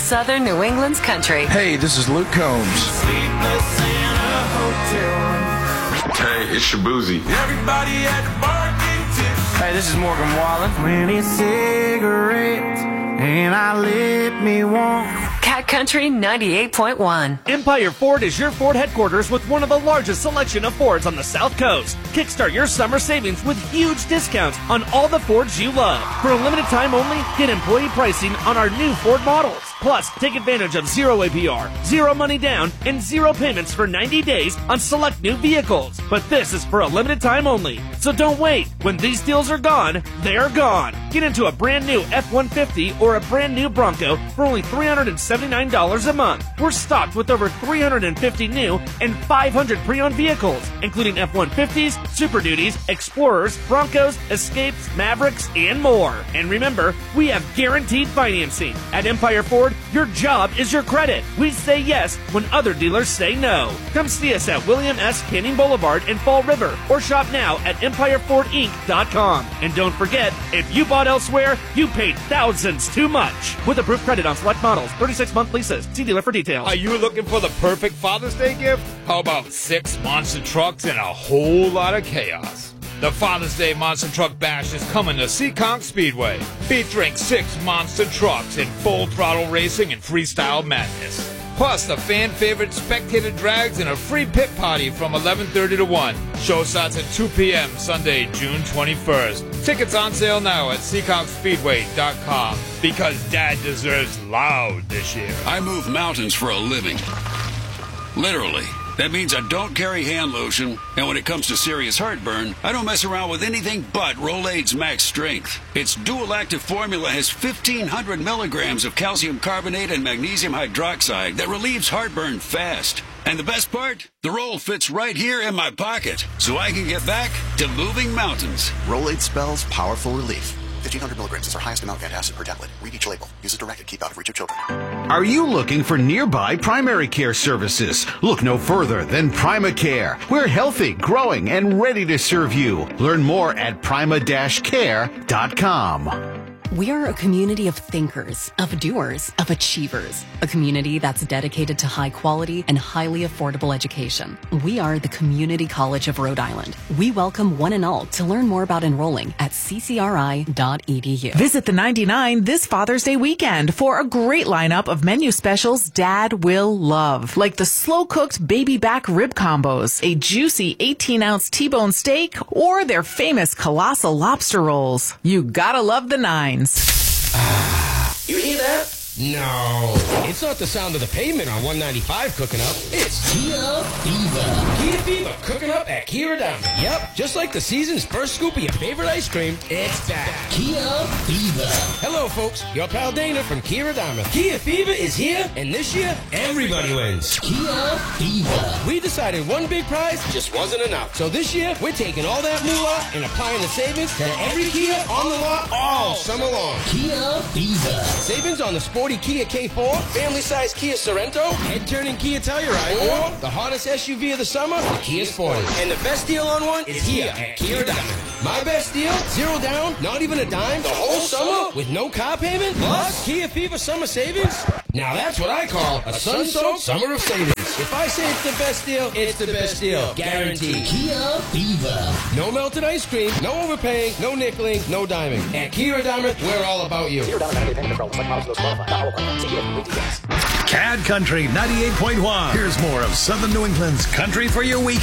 Southern New England's country. Hey, this is Luke Combs. Hey, it's Shabuzi. Everybody at the bar getting tips. Hey, this is Morgan Wallen. 20 cigarettes, and I lit me one. Cat Country 98.1. Empire Ford is your Ford headquarters with one of the largest selection of Fords on the South Coast. Kickstart your summer savings with huge discounts on all the Fords you love. For a limited time only, get employee pricing on our new Ford models. Plus, take advantage of 0 APR, 0 money down, and 0 payments for 90 days on select new vehicles. But this is for a limited time only. So don't wait. When these deals are gone, they're gone. Get into a brand new F-150 or a brand new Bronco for only $379 a month. We're stocked with over 350 new and 500 pre-owned vehicles, including F-150s, Super Duties, Explorers, Broncos, Escapes, Mavericks, and more. And remember, we have guaranteed financing. At Empire Ford, your job is your credit. We say yes when other dealers say no. Come see us at William S. Canning Boulevard in Fall River or shop now at EmpireFordInc.com. And don't forget, if you bought elsewhere, you paid thousands too much. With approved credit on select models, 36-month leases. See dealer for details. Are you looking for the perfect Father's Day gift? How about 6 monster trucks and a whole lot of chaos? The Father's Day Monster Truck Bash is coming to Seekonk Speedway, featuring 6 monster trucks in full throttle racing and freestyle madness. Plus, the fan-favorite spectator drags and a free pit party from 11:30 to 1. Show starts at 2 p.m. Sunday, June 21st. Tickets on sale now at SeekonkSpeedway.com because Dad deserves loud this year. I move mountains for a living. Literally. That means I don't carry hand lotion, and when it comes to serious heartburn, I don't mess around with anything but Rolaids Max Strength. Its dual-active formula has 1,500 milligrams of calcium carbonate and magnesium hydroxide that relieves heartburn fast. And the best part? The roll fits right here in my pocket, so I can get back to moving mountains. Rolaids spells powerful relief. 1,500 milligrams is our highest amount of antacid per tablet. Read each label. Use as directed. Keep out of reach of children. Are you looking for nearby primary care services? Look no further than PrimaCare. We're healthy, growing, and ready to serve you. Learn more at prima-care.com. We are a community of thinkers, of doers, of achievers. A community that's dedicated to high quality and highly affordable education. We are the Community College of Rhode Island. We welcome one and all to learn more about enrolling at ccri.edu. Visit the 99 this Father's Day weekend for a great lineup of menu specials Dad will love, like the slow-cooked baby back rib combos, a juicy 18-ounce T-bone steak, or their famous colossal lobster rolls. You gotta love the 9s. You hear that? No, it's not the sound of the pavement on 195 cooking up. It's Kia Fever. Kia Fever cooking up at Kia Diamond. Yep, just like the season's first scoop of your favorite ice cream, it's back. Kia Fever. Hello, folks. Your pal Dana from Kia Diamond. Kia Fever is here, and this year, everybody wins. Kia Fever. We decided one big prize just wasn't enough. So this year, we're taking all that moolah and applying the savings to every Kia on the lot all summer long. Kia Fever. Savings on the sporty Kia K4, family-size Kia Sorento, head-turning Kia Telluride, or the hottest SUV of the summer, the Kia Sportage. And the best deal on one is here at Kia Diamond. My best deal, 0 down, not even a dime, the whole summer with no car payment, plus Kia Fever summer savings. Now that's what I call a sun-soaked summer of savings. If I say it's the best deal, it's the best deal. Guaranteed. Kia Fever. No melted ice cream, no overpaying, no nickeling, no diming. At Kia Diamond, we're all about you. Cad Country 98.1. Here's more of Southern New England's country for your week.